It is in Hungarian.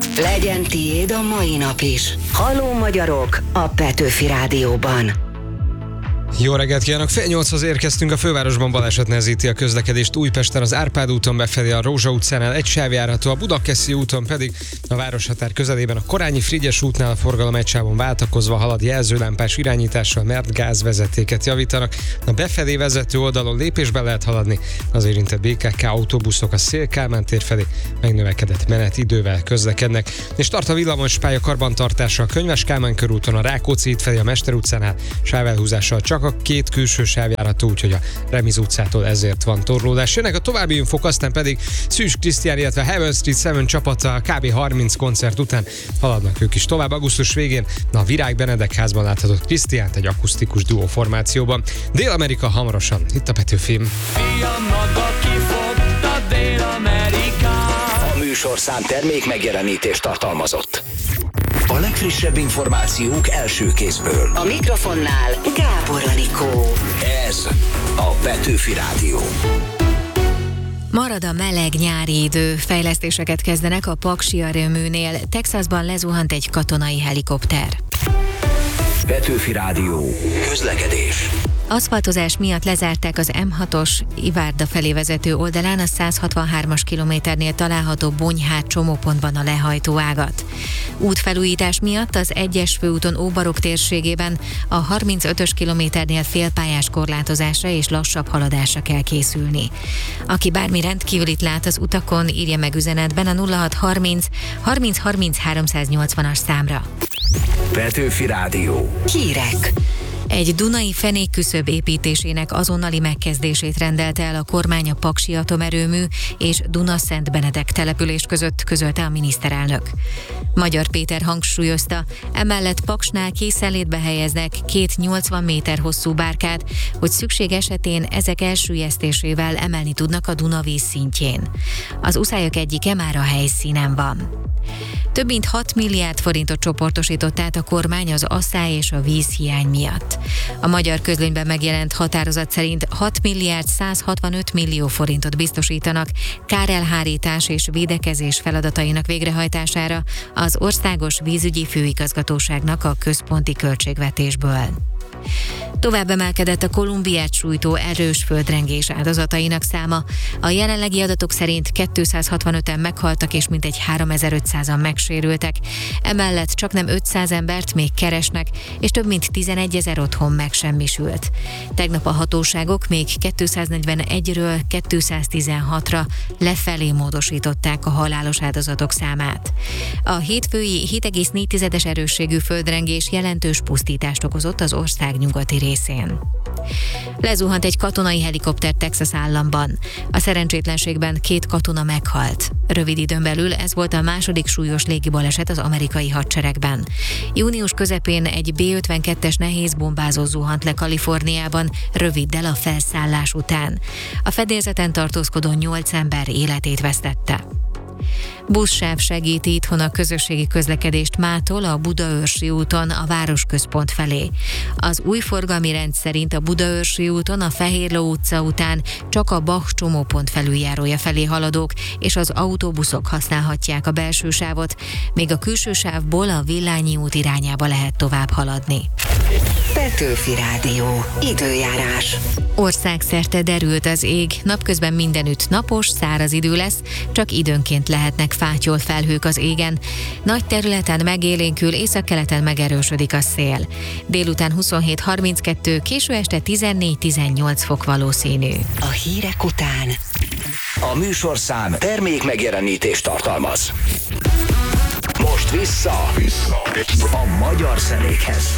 Legyen tiéd a mai nap is. Halló magyarok a Petőfi Rádióban. Jó reggelt kívánok! 7:08-hoz érkeztünk, a fővárosban baleset nehezíti a közlekedést. Újpesten az Árpád úton befelé a Rózsa utcánál egy sáv járható, a Budakeszi úton pedig a városhatár közelében a Korányi Frigyes útnál a forgalom egy sávon váltakozva halad jelzőlámpás irányítással, mert gázvezetéket javítanak. A befelé vezető oldalon lépésbe lehet haladni, az érintett BKK autóbuszok a Széll-Kálmán tér felé megnövekedett menetidővel közlekednek. És tart a villamospálya karbantartása a Könyves Kálmán körúton, a Rákóczi híd felé a Mester utcánál sávelhúzással csak a két külső sáv járható, úgyhogy a Remiz utcától ezért van torlódás. Jönnek a további infók, aztán pedig Szűcs Krisztián, illetve Heaven Street 7 csapata kb. 30 koncert után haladnak ők is tovább. Augusztus végén a Virág Benedek házban láthatott Krisztiánt egy akusztikus duó formációban. Dél-Amerika hamarosan, itt a Petőfim. A műsorszám termék megjelenítést tartalmazott. A legfrissebb információk első kézből. A mikrofonnál Gábor Anikó. Ez a Petőfi Rádió. Marad a meleg nyári idő, fejlesztéseket kezdenek a Paksi erőműnél. Texasban lezuhant egy katonai helikopter. Petőfi Rádió. Közlekedés. Aszfaltozás miatt lezárták az M6-os Ivárda felé vezető oldalán a 163-as kilométernél található Bonyhát csomópontban a lehajtó ágat. Útfelújítás miatt az 1-es főúton Óbarok térségében a 35-ös kilométernél félpályás korlátozásra és lassabb haladásra kell készülni. Aki bármi rendkívülit lát az utakon, írja meg üzenetben a 0630 30 30 380-as számra. Petőfi Rádió. Hírek. Egy dunai fenékküszöb építésének azonnali megkezdését rendelte el a kormány a Paksi atomerőmű és Duna-Szent Benedek település között, közölte a miniszterelnök. Magyar Péter hangsúlyozta, emellett Paksnál készenlétbe helyeznek 2 80 méter hosszú bárkát, hogy szükség esetén ezek elsüllyesztésével emelni tudnak a Duna vízszintjén. Az uszályok egyike már a helyszínen van. Több mint 6 milliárd forintot csoportosított át a kormány az asszály és a vízhiány miatt. A magyar közlönyben megjelent határozat szerint 6 milliárd 165 millió forintot biztosítanak kárelhárítás és védekezés feladatainak végrehajtására az Országos Vízügyi Főigazgatóságnak a központi költségvetésből. Tovább emelkedett a Kolumbiát sújtó erős földrengés áldozatainak száma. A jelenlegi adatok szerint 265-en meghaltak és mintegy 3500-an megsérültek. Emellett csaknem 500 embert még keresnek, és több mint 11 000 otthon megsemmisült. Tegnap a hatóságok még 241-ről 216-ra lefelé módosították a halálos áldozatok számát. A hétfői 7,4-es erősségű földrengés jelentős pusztítást okozott az ország nyugati részén. Lezuhant egy katonai helikopter Texas államban. A szerencsétlenségben 2 katona meghalt. Rövid időn belül ez volt a második súlyos légibaleset az amerikai hadseregben. Június közepén egy B-52-es nehézbombázó zuhant le Kaliforniában, röviddel a felszállás után. A fedélzeten tartózkodó 8 ember életét vesztette. Buszsáv segíti itthon a közösségi közlekedést mától a Budaörsi úton a városközpont felé. Az új forgalmi rend szerint a Budaörsi úton a Fehérló utca után csak a Bach csomópont felüljárója felé haladók és az autóbuszok használhatják a belső sávot, míg a külső sávból a Villányi út irányába lehet tovább haladni. Petőfi Rádió. Időjárás. Országszerte derült az ég, napközben mindenütt napos, száraz idő lesz, csak időnként lehetnek fátyol felhők az égen. Nagy területen megélénkül, északkeleten megerősödik a szél. Délután 27-32, késő este 14-18 fok valószínű. A hírek után A műsorszám termék megjelenítést tartalmaz. Most vissza a magyar zenékhez.